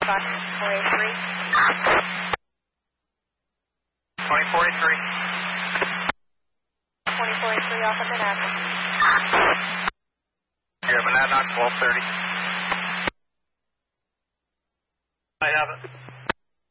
2483 off of Manhattan. Yeah, Manhattan, 1230. I have it.